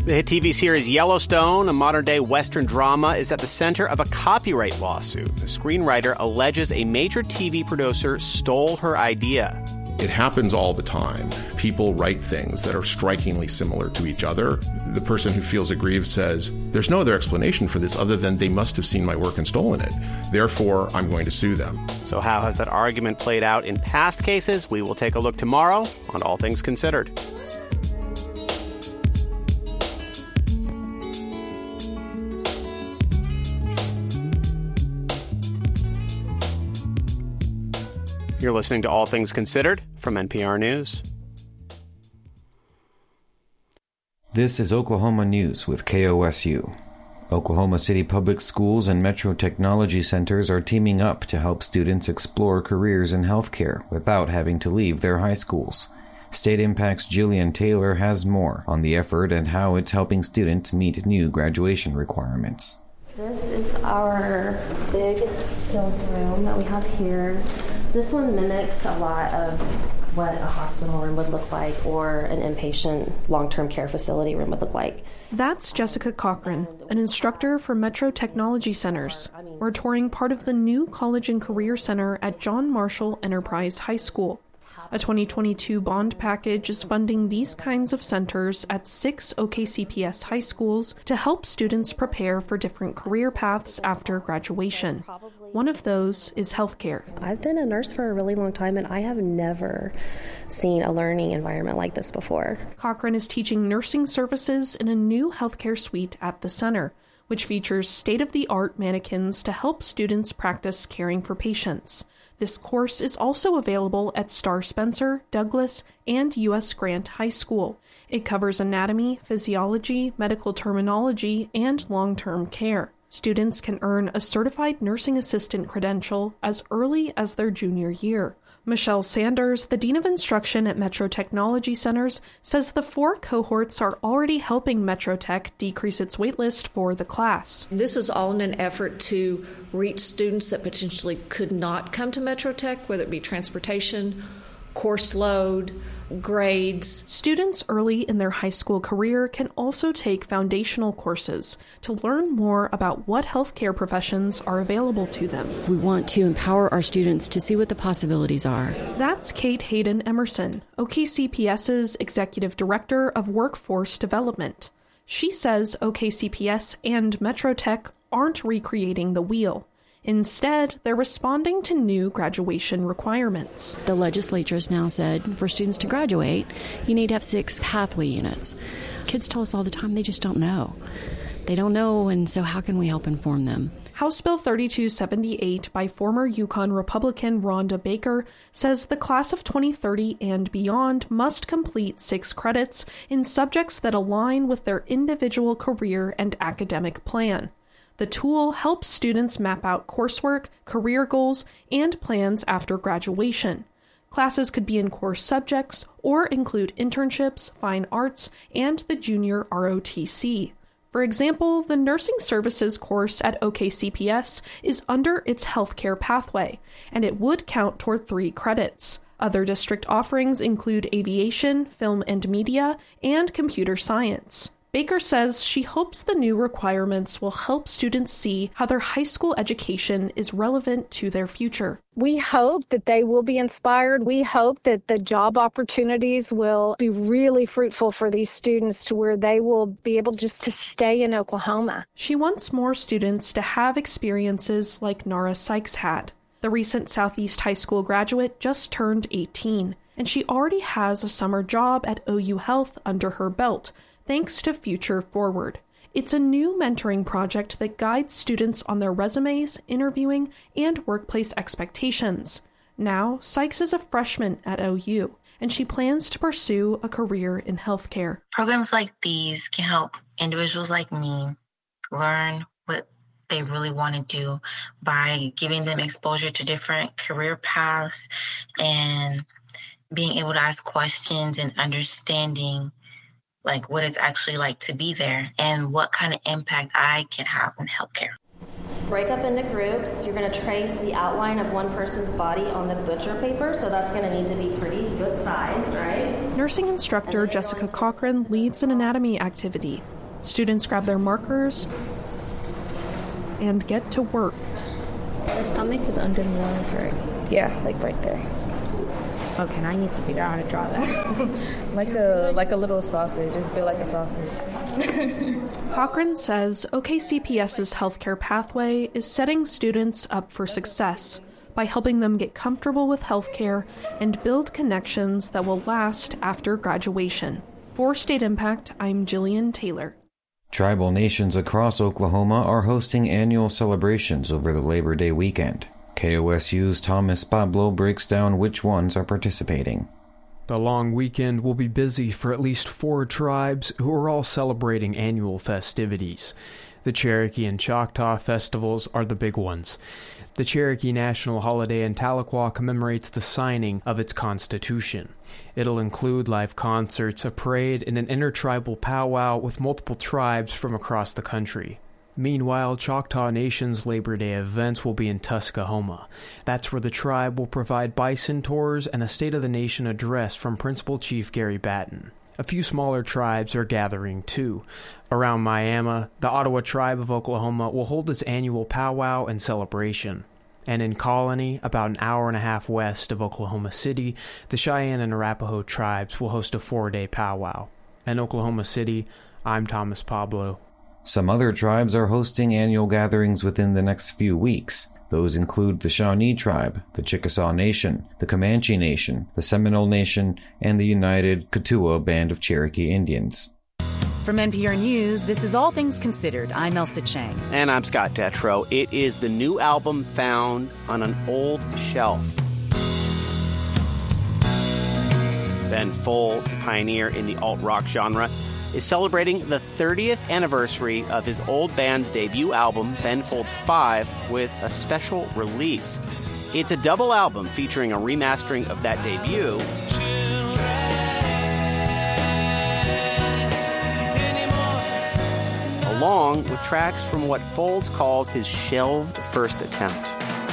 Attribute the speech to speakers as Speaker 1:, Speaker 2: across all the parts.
Speaker 1: The hit TV series Yellowstone, a modern-day Western drama, is at the center of a copyright lawsuit. The screenwriter alleges a major TV producer stole her idea.
Speaker 2: It happens all the time. People write things that are strikingly similar to each other. The person who feels aggrieved says, there's no other explanation for this other than they must have seen my work and stolen it. Therefore, I'm going to sue them.
Speaker 1: So how has that argument played out in past cases? We will take a look tomorrow on All Things Considered. You're listening to All Things Considered from NPR News.
Speaker 3: This is Oklahoma News with KOSU. Oklahoma City Public Schools and Metro Technology Centers are teaming up to help students explore careers in healthcare without having to leave their high schools. State Impact's Jillian Taylor has more on the effort and how it's helping students meet new graduation requirements.
Speaker 4: This is our big skills room that we have here. This one mimics a lot of what a hospital room would look like or an inpatient long-term care facility room would look like.
Speaker 5: That's Jessica Cochran, an instructor for Metro Technology Centers. We're touring part of the new College and Career Center at John Marshall Enterprise High School. A 2022 bond package is funding these kinds of centers at 6 OKCPS high schools to help students prepare for different career paths after graduation. One of those is healthcare.
Speaker 4: I've been a nurse for a really long time, and I have never seen a learning environment like this before.
Speaker 5: Cochran is teaching nursing services in a new healthcare suite at the center, which features state-of-the-art mannequins to help students practice caring for patients. This course is also available at Star Spencer, Douglas, and U.S. Grant High School. It covers anatomy, physiology, medical terminology, and long-term care. Students can earn a certified nursing assistant credential as early as their junior year. Michelle Sanders, the Dean of Instruction at Metro Technology Centers, says the 4 cohorts are already helping Metro Tech decrease its waitlist for the class.
Speaker 6: This is all in an effort to reach students that potentially could not come to Metro Tech, whether it be transportation, course load, grades.
Speaker 5: Students early in their high school career can also take foundational courses to learn more about what healthcare professions are available to them.
Speaker 7: We want to empower our students to see what the possibilities are.
Speaker 5: That's Kate Hayden Emerson, OKCPS's Executive Director of Workforce Development. She says OKCPS and Metro Tech aren't recreating the wheel. Instead, they're responding to new graduation requirements.
Speaker 7: The legislature has now said for students to graduate, you need to have 6 pathway units. Kids tell us all the time they just don't know. They don't know, and so how can we help inform them?
Speaker 5: House Bill 3278 by former Yukon Republican Rhonda Baker says the class of 2030 and beyond must complete 6 credits in subjects that align with their individual career and academic plan. The tool helps students map out coursework, career goals, and plans after graduation. Classes could be in core subjects or include internships, fine arts, and the junior ROTC. For example, the nursing services course at OKCPS is under its healthcare pathway, and it would count toward 3 credits. Other district offerings include aviation, film and media, and computer science. Baker says she hopes the new requirements will help students see how their high school education is relevant to their future.
Speaker 8: We hope that they will be inspired. We hope that the job opportunities will be really fruitful for these students to where they will be able just to stay in Oklahoma.
Speaker 5: She wants more students to have experiences like Nara Sykes had. The recent Southeast High School graduate just turned 18, and she already has a summer job at OU Health under her belt, thanks to Future Forward. It's a new mentoring project that guides students on their resumes, interviewing, and workplace expectations. Now, Sykes is a freshman at OU, and she plans to pursue a career in healthcare.
Speaker 9: Programs like these can help individuals like me learn what they really want to do by giving them exposure to different career paths and being able to ask questions and understanding like what it's actually like to be there and what kind of impact I can have in healthcare.
Speaker 4: Break up into groups. You're going to trace the outline of one person's body on the butcher paper, so that's going to need to be pretty good sized, right?
Speaker 5: Nursing instructor Jessica Cochran leads an anatomy activity. Students grab their markers and get to work.
Speaker 10: The stomach is under the nose, right?
Speaker 11: Yeah, like right there.
Speaker 10: Okay, now I need to figure out how to draw that.
Speaker 11: like a little sausage, just built like a sausage.
Speaker 5: Cochran says OKCPS's healthcare pathway is setting students up for success by helping them get comfortable with healthcare and build connections that will last after graduation. For State Impact, I'm Jillian Taylor.
Speaker 3: Tribal nations across Oklahoma are hosting annual celebrations over the Labor Day weekend. KOSU's Thomas Pablo breaks down which ones are participating.
Speaker 12: The long weekend will be busy for at least 4 tribes who are all celebrating annual festivities. The Cherokee and Choctaw festivals are the big ones. The Cherokee National Holiday in Tahlequah commemorates the signing of its constitution. It'll include live concerts, a parade, and an intertribal powwow with multiple tribes from across the country. Meanwhile, Choctaw Nation's Labor Day events will be in Tuskahoma. That's where the tribe will provide bison tours and a State of the Nation address from Principal Chief Gary Batten. A few smaller tribes are gathering too. Around Miami, the Ottawa Tribe of Oklahoma will hold its annual powwow and celebration. And in Colony, about an hour and a half west of Oklahoma City, the Cheyenne and Arapaho tribes will host a 4-day powwow. In Oklahoma City, I'm Thomas Pablo.
Speaker 3: Some other tribes are hosting annual gatherings within the next few weeks. Those include the Shawnee Tribe, the Chickasaw Nation, the Comanche Nation, the Seminole Nation, and the United Kituwa Band of Cherokee Indians.
Speaker 13: From NPR News, this is All Things Considered. I'm Elsa Chang.
Speaker 1: And I'm Scott Detrow. It is the new album found on an old shelf. Ben Folds, pioneer in the alt-rock genre, is celebrating the 30th anniversary of his old band's debut album, Ben Folds 5, with a special release. It's a double album featuring a remastering of that debut, along with tracks from what Folds calls his shelved first attempt.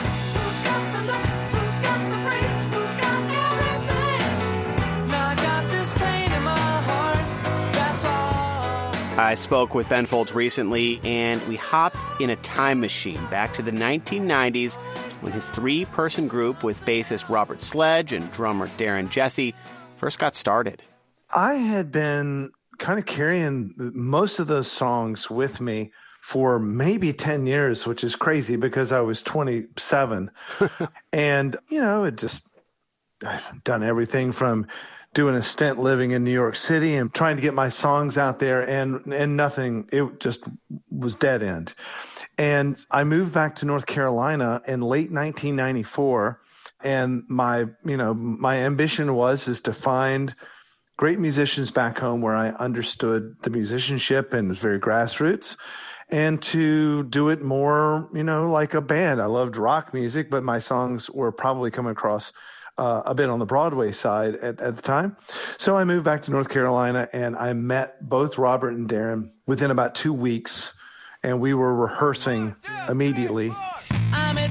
Speaker 1: I spoke with Ben Folds recently, and we hopped in a time machine back to the 1990s when his 3-person group with bassist Robert Sledge and drummer Darren Jesse first got started.
Speaker 14: I had been kind of carrying most of those songs with me for maybe 10 years, which is crazy because I was 27. And, I've done everything from doing a stint living in New York City and trying to get my songs out there and nothing, it just was dead end. And I moved back to North Carolina in late 1994. And my ambition is to find great musicians back home where I understood the musicianship and was very grassroots, and to do it more, like a band. I loved rock music, but my songs were probably coming across a bit on the Broadway side at the time. So I moved back to North Carolina, and I met both Robert and Darren within about 2 weeks, and we were rehearsing immediately.
Speaker 15: I'm at